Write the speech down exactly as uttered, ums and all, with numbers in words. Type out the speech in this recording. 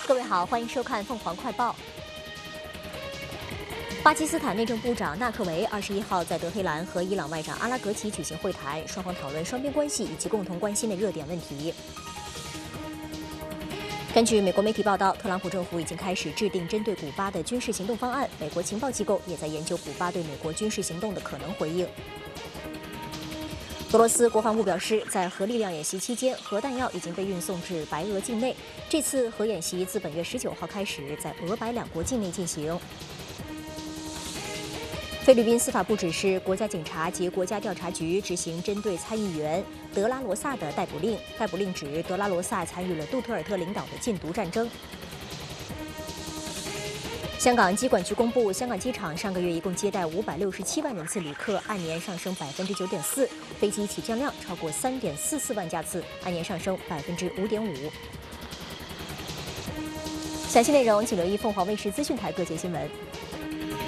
各位好，欢迎收看凤凰快报。巴基斯坦内政部长纳克维二十一号在德黑兰和伊朗外长阿拉格齐举行会谈，双方讨论双边关系以及共同关心的热点问题。根据美国媒体报道，特朗普政府已经开始制定针对古巴的军事行动方案，美国情报机构也在研究古巴对美国军事行动的可能回应。俄罗斯国防部表示，在核力量演习期间，核弹药已经被运送至白俄境内。这次核演习自本月十九号开始，在俄白两国境内进行。菲律宾司法部指示国家警察及国家调查局执行针对参议员德拉罗萨的逮捕令。逮捕令指德拉罗萨参与了杜特尔特领导的禁毒战争。香港机管局公布，香港机场上个月一共接待五百六十七万人次旅客，按年上升百分之九点四；飞机起降量超过三点四四万架次，按年上升百分之五点五。详细内容请留意凤凰卫视资讯台各界新闻。